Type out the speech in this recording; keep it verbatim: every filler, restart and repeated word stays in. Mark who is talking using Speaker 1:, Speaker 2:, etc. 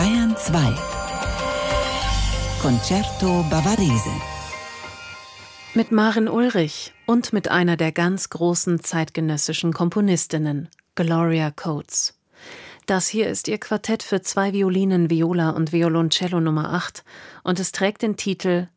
Speaker 1: Bayern zwei. Concerto Bavarese.
Speaker 2: Mit Maren Ulrich und mit einer der ganz großen zeitgenössischen Komponistinnen, Gloria Coates. Das hier ist ihr Quartett für zwei Violinen, Viola und Violoncello Nummer acht und es trägt den Titel